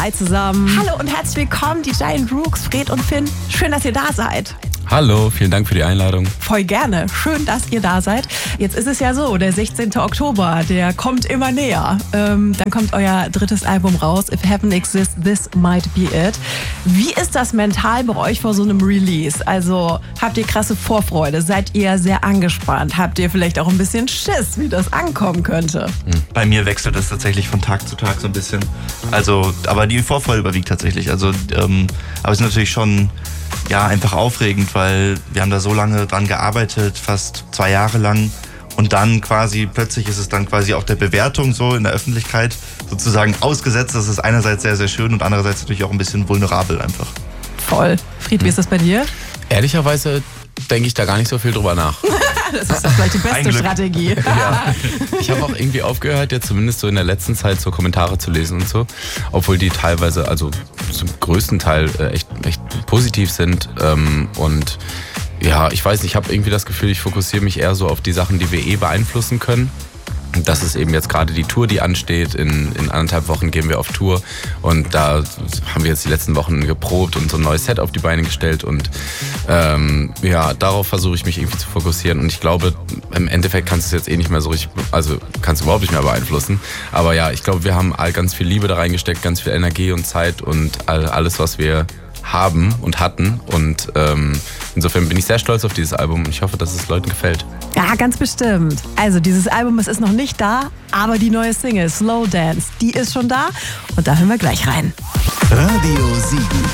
Hi zusammen. Hallo und herzlich willkommen, die Giant Rooks, Fred und Finn. Schön, dass ihr da seid. Hallo, vielen Dank für die Einladung. Voll gerne. Schön, dass ihr da seid. Jetzt ist es ja so, der 16. Oktober, der kommt immer näher. Dann kommt euer drittes Album raus, If Heaven Exists, This Might Be It. Wie ist das mental bei euch vor so einem Release? Also habt ihr krasse Vorfreude? Seid ihr sehr angespannt? Habt ihr vielleicht auch ein bisschen Schiss, wie das ankommen könnte? Bei mir wechselt es tatsächlich von Tag zu Tag so ein bisschen. Also, aber die Vorfreude überwiegt tatsächlich. Also, aber es ist natürlich schon einfach aufregend, weil wir haben da so lange dran gearbeitet, fast 2 Jahre lang. Und dann plötzlich ist es dann quasi auch der Bewertung so in der Öffentlichkeit sozusagen ausgesetzt. Das ist einerseits sehr, sehr schön und andererseits natürlich auch ein bisschen vulnerabel einfach. Voll. Fried, wie ist das bei dir? Ehrlicherweise denke ich da gar nicht so viel drüber nach. Das ist doch vielleicht die beste Strategie. Ja. Ich habe auch irgendwie aufgehört, jetzt zumindest so in der letzten Zeit so Kommentare zu lesen und so. Obwohl die teilweise, also zum größten Teil echt positiv sind. Und ja, ich weiß nicht, ich habe irgendwie das Gefühl, ich fokussiere mich eher so auf die Sachen, die wir beeinflussen können. Das ist eben jetzt gerade die Tour, die ansteht. In 1,5 Wochen gehen wir auf Tour und da haben wir jetzt die letzten Wochen geprobt und so ein neues Set auf die Beine gestellt und darauf versuche ich mich irgendwie zu fokussieren und ich glaube, im Endeffekt kannst du es jetzt nicht mehr so richtig, also kannst du überhaupt nicht mehr beeinflussen, aber ja, ich glaube, wir haben ganz viel Liebe da reingesteckt, ganz viel Energie und Zeit und alles, was wir haben und hatten und insofern bin ich sehr stolz auf dieses Album und ich hoffe, dass es Leuten gefällt. Ja, ganz bestimmt. Also dieses Album, es ist noch nicht da, aber die neue Single Slow Dance, die ist schon da und da hören wir gleich rein. Radio 7